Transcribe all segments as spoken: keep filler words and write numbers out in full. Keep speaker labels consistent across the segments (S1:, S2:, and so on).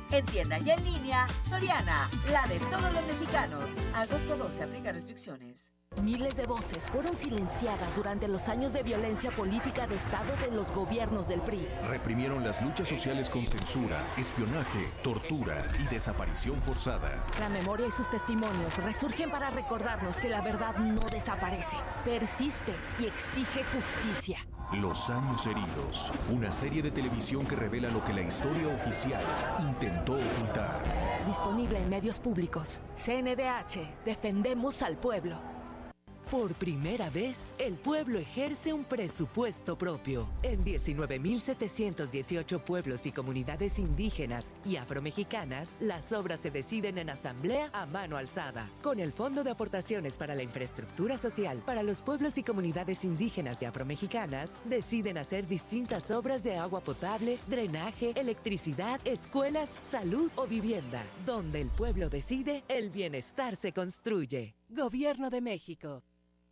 S1: En tienda y en línea, Soriana, la de todos los mexicanos. Agosto doce, aplica restricciones.
S2: Miles de voces fueron silenciadas durante los años de violencia política de Estado de los gobiernos del P R I.
S3: Reprimieron las luchas sociales con censura, espionaje, tortura y desaparición forzada.
S2: La memoria y sus testimonios resurgen para recordarnos que la verdad no desaparece, persiste y exige justicia.
S3: Los años heridos, una serie de televisión que revela lo que la historia oficial intentó ocultar.
S2: Disponible en medios públicos. C N D H, defendemos al pueblo.
S4: Por primera vez, el pueblo ejerce un presupuesto propio. En diecinueve mil setecientos dieciocho pueblos y comunidades indígenas y afromexicanas, las obras se deciden en asamblea a mano alzada. Con el Fondo de Aportaciones para la Infraestructura Social para los pueblos y comunidades indígenas y afromexicanas, deciden hacer distintas obras de agua potable, drenaje, electricidad, escuelas, salud o vivienda. Donde el pueblo decide, el bienestar se construye. Gobierno de México.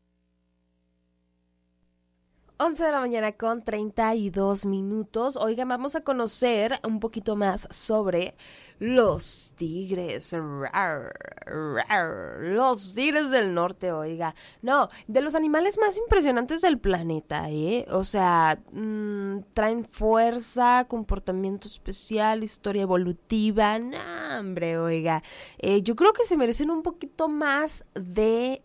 S5: once de la mañana con treinta y dos minutos. Oigan, vamos a conocer un poquito más sobre los tigres. Rar, rar, los tigres del norte, oiga. No, de los animales más impresionantes del planeta, ¿eh? O sea, mmm, traen fuerza, comportamiento especial, historia evolutiva. No, hombre, oiga. Eh, yo creo que se merecen un poquito más de...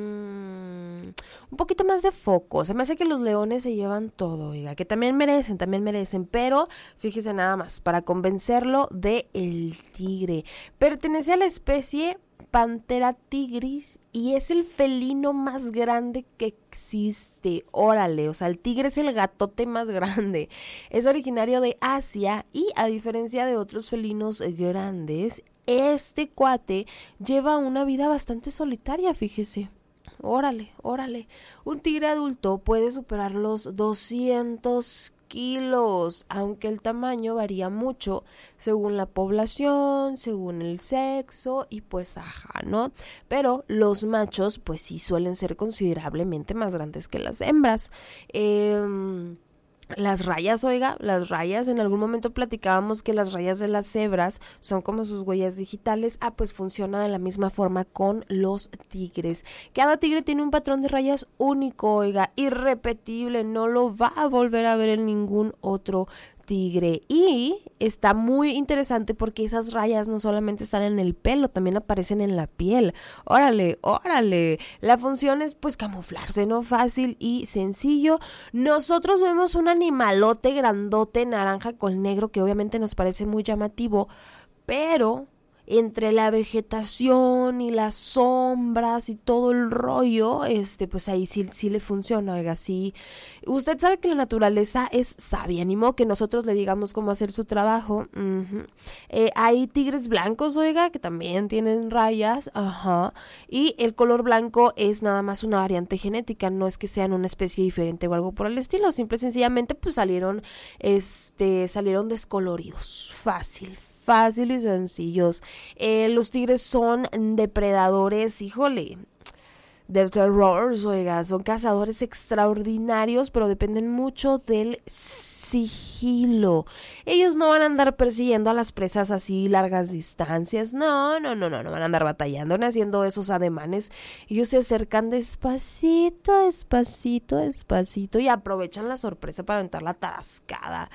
S5: Mm, un poquito más de foco. Se me hace que los leones se llevan todo, oiga, que también merecen, también merecen, pero fíjese nada más, para convencerlo de el tigre. Pertenece a la especie Panthera tigris y es el felino más grande que existe. Órale, o sea, el tigre es el gatote más grande. Es originario de Asia y, a diferencia de otros felinos grandes, este cuate lleva una vida bastante solitaria, fíjese. Órale, órale. Un tigre adulto puede superar los doscientos kilos, aunque el tamaño varía mucho según la población, según el sexo y pues ajá, ¿no? Pero los machos pues sí suelen ser considerablemente más grandes que las hembras. Eh... Las rayas, oiga, las rayas, en algún momento platicábamos que las rayas de las cebras son como sus huellas digitales. Ah, pues funciona de la misma forma con los tigres. Cada tigre tiene un patrón de rayas único, oiga, irrepetible, no lo va a volver a ver en ningún otro tigre. Y está muy interesante porque esas rayas no solamente están en el pelo, también aparecen en la piel. Órale, órale. La función es pues camuflarse, ¿no? Fácil y sencillo. Nosotros vemos un animalote grandote naranja con negro que obviamente nos parece muy llamativo, pero entre la vegetación y las sombras y todo el rollo, este, pues ahí sí, sí le funciona, oiga, sí. Usted sabe que la naturaleza es sabia, ni modo que nosotros le digamos cómo hacer su trabajo. Uh-huh. Eh, hay tigres blancos, oiga, que también tienen rayas, ajá, y el color blanco es nada más una variante genética, no es que sean una especie diferente o algo por el estilo, simple y sencillamente pues salieron, este, salieron descoloridos, fácil, fácil y sencillos. Eh, los tigres son depredadores, híjole, de terror, oiga, son cazadores extraordinarios, pero dependen mucho del sigilo. Ellos no van a andar persiguiendo a las presas así largas distancias, no, no, no, no, no van a andar batallando ni haciendo esos ademanes. Ellos se acercan despacito, despacito, despacito y aprovechan la sorpresa para aventar la tarascada.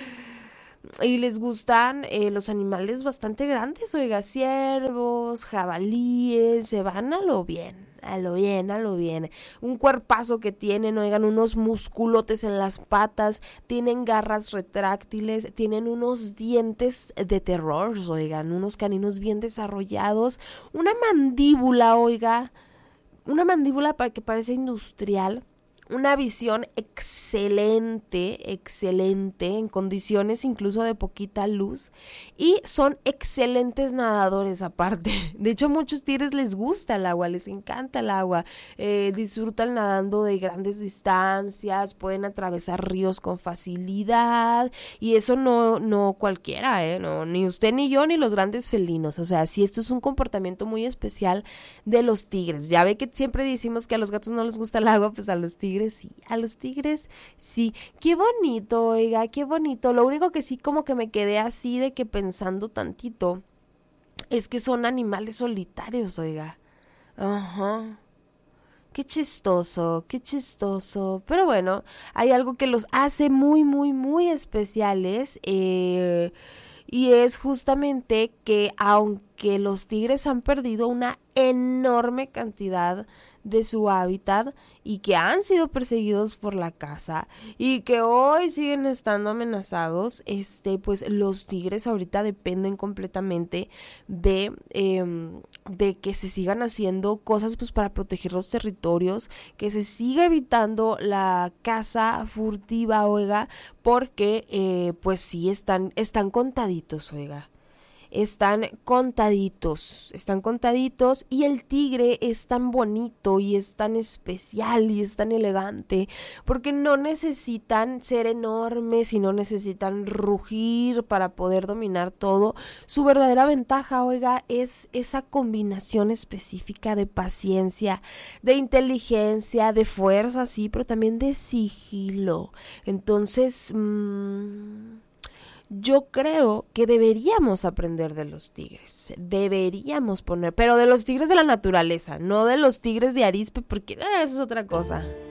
S5: Y les gustan eh, los animales bastante grandes, oiga, ciervos, jabalíes, se van a lo bien, a lo bien, a lo bien. Un cuerpazo que tienen, oigan, unos musculotes en las patas, tienen garras retráctiles, tienen unos dientes de terror, oigan, unos caninos bien desarrollados, una mandíbula, oiga, una mandíbula para que parece industrial. Una visión excelente, excelente, en condiciones incluso de poquita luz, y son excelentes nadadores aparte. De hecho, a muchos tigres les gusta el agua, les encanta el agua, eh, disfrutan nadando de grandes distancias, pueden atravesar ríos con facilidad, y eso no, no cualquiera, eh, no, ni usted ni yo ni los grandes felinos. O sea, sí, esto es un comportamiento muy especial de los tigres. Ya ve que siempre decimos que a los gatos no les gusta el agua, pues a los tigres tigres sí, a los tigres sí. Qué bonito, oiga, qué bonito. Lo único que sí como que me quedé así de que pensando tantito es que son animales solitarios, oiga. Ajá. Qué chistoso, qué chistoso. Pero bueno, hay algo que los hace muy, muy, muy especiales. Eh, y es justamente que aunque los tigres han perdido una enorme cantidad de su hábitat y que han sido perseguidos por la caza y que hoy siguen estando amenazados, este, pues los tigres ahorita dependen completamente de, eh, de que se sigan haciendo cosas pues para proteger los territorios, que se siga evitando la caza furtiva, oiga, porque eh, pues sí están, están contaditos, oiga. Están contaditos, están contaditos y el tigre es tan bonito y es tan especial y es tan elegante porque no necesitan ser enormes y no necesitan rugir para poder dominar todo. Su verdadera ventaja, oiga, es esa combinación específica de paciencia, de inteligencia, de fuerza, sí, pero también de sigilo. Entonces, mmm, yo creo que deberíamos aprender de los tigres, deberíamos poner, pero de los tigres de la naturaleza, no de los tigres de Arispe, porque eh, eso es otra cosa.